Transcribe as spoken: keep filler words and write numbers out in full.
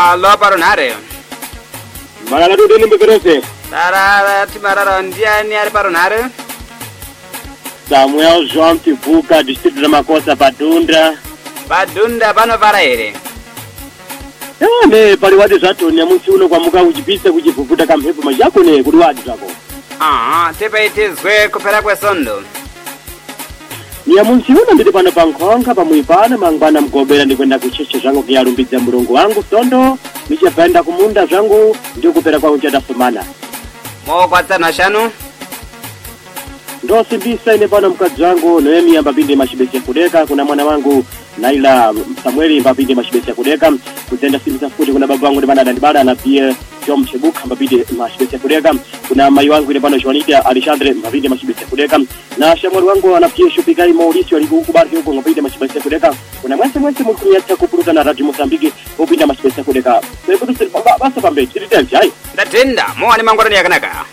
Allo Paronare. Marara tu deni bekerose. Tarara timarara ndiani ari Paronare? Samuel João Tivuka, distrito da Makosa, Padunda. Padunda pano para ere. Ah, ne paliwadi zato ni amusi uno kwa muka ujipisa kujifufuta kamhepo majako ne kuliwadi zako. Ah, tepa itizwe kupera kwe sondo. Ni amusi uno ndidi pano pankonka pamuipana mangwana mkobela ndikwenda kucheche zangu kia rumbiza mburongo wangu sondo. Nisha penda kumunda zangu ndio kupera kwa unjada sumana. Mo kwa sana shanu? Ndo simbisa ine pano mkazi wangu Noemi ya mbabindi mashibesi ya kudeka. Kuna mwana wangu Naila Samueli mbabindi mashibesi ya kudeka. Kutenda simbisa futi kuna babu wangu Dimana Dandibada na pia Jom Chebuka mbabindi mashibesi ya kudeka. Kuna mayu wangu ine pano Joanita Alexandre mbabindi mashibesi ya kudeka. Na shamwari wangu anapia Shupikai Mauricio alikukubariki huko mbabindi mashibesi ya kudeka. Kuna mwese mwese mkuni ya chakupuruta na Radio Mozambiki mbabindi mashibesi ya kudeka. Kwa hivyo basa pambe, chiritenzi hai. Ndatenda, mo ani mangorani ya kanaka.